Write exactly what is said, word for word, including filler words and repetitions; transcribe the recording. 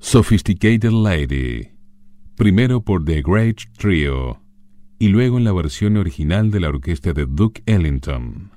Sophisticated Lady, primero por The Great Trio y luego en la versión original de la orquesta de Duke Ellington.